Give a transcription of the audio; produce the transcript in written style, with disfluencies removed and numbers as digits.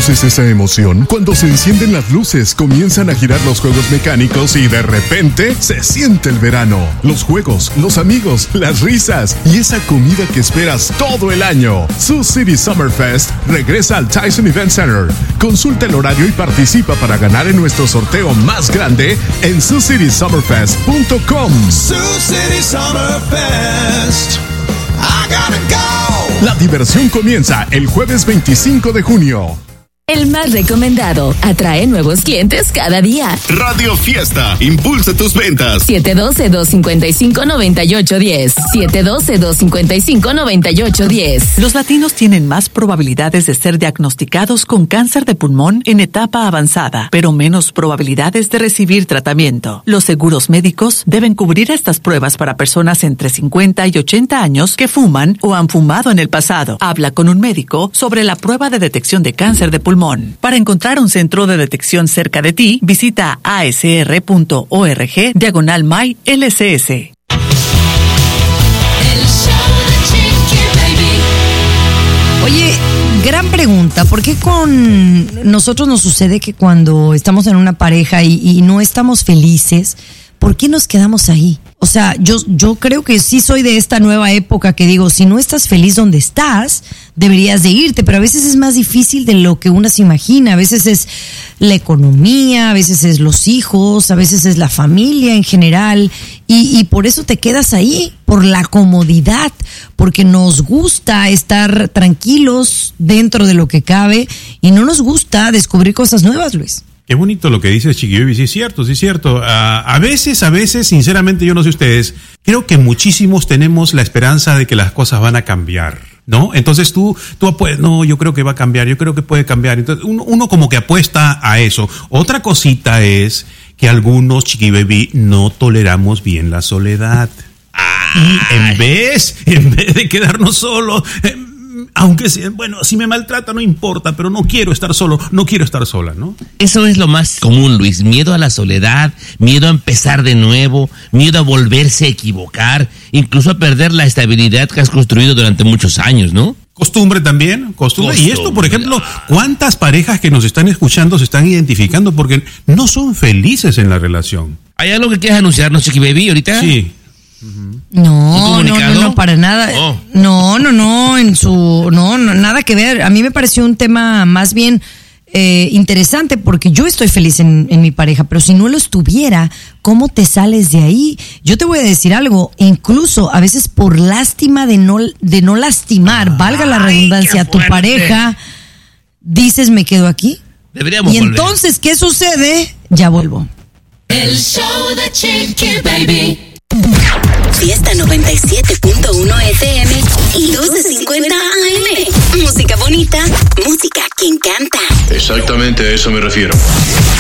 ¿Conoces esa emoción? Cuando se encienden las luces, comienzan a girar los juegos mecánicos y de repente se siente el verano. Los juegos, los amigos, las risas y esa comida que esperas todo el año. Sioux City Summer Fest regresa al Tyson Event Center. Consulta el horario y participa para ganar en nuestro sorteo más grande en SiouxCitySummerFest.com. Sioux City Summer Fest. I gotta go. La diversión comienza el jueves 25 de junio. El más recomendado atrae nuevos clientes cada día. Radio Fiesta, impulsa tus ventas. 712-255-9810. 712-255-9810. Los latinos tienen más probabilidades de ser diagnosticados con cáncer de pulmón en etapa avanzada, pero menos probabilidades de recibir tratamiento. Los seguros médicos deben cubrir estas pruebas para personas entre 50 y 80 años que fuman o han fumado en el pasado. Habla con un médico sobre la prueba de detección de cáncer de pulmón. Para encontrar un centro de detección cerca de ti, visita asr.org/MyLCS. Oye, gran pregunta. ¿Por qué con nosotros nos sucede que cuando estamos en una pareja y no estamos felices, ¿por qué nos quedamos ahí? O sea, yo creo que sí soy de esta nueva época que digo, si no estás feliz donde estás, deberías de irte, pero a veces es más difícil de lo que uno se imagina. A veces es la economía, a veces es los hijos, a veces es la familia en general, y por eso te quedas ahí, por la comodidad, porque nos gusta estar tranquilos dentro de lo que cabe y no nos gusta descubrir cosas nuevas, Luis. Qué bonito lo que dice Chiqui Baby, sí es cierto, sí es cierto. A veces, sinceramente, yo no sé ustedes, creo que muchísimos tenemos la esperanza de que las cosas van a cambiar, ¿no? Entonces tú puedes, no, yo creo que va a cambiar, yo creo que puede cambiar. Entonces uno como que apuesta a eso. Otra cosita es que algunos, Chiqui Baby, no toleramos bien la soledad. En vez de quedarnos solos, aunque sea, bueno, si me maltrata no importa, pero no quiero estar solo, no quiero estar sola, ¿no? Eso es lo más común, Luis. Miedo a la soledad, miedo a empezar de nuevo, miedo a volverse a equivocar, incluso a perder la estabilidad que has construido durante muchos años, ¿no? Costumbre también, costumbre. Y esto, por ejemplo, ¿cuántas parejas que nos están escuchando se están identificando porque no son felices en la relación? ¿Hay algo que quieras anunciarnos, Chiqui Baby, ahorita? Sí. No, para nada. Oh. No, nada que ver. A mí me pareció un tema más bien interesante porque yo estoy feliz en mi pareja, pero si no lo estuviera, ¿cómo te sales de ahí? Yo te voy a decir algo, incluso a veces por lástima de no lastimar, valga la redundancia, a tu pareja, dices, me quedo aquí. Deberíamos volver. Entonces, ¿qué sucede? Ya vuelvo. El show de Chiqui Baby. Fiesta 97.1 FM y 1250 AM. Música bonita, música que encanta. Exactamente a eso me refiero.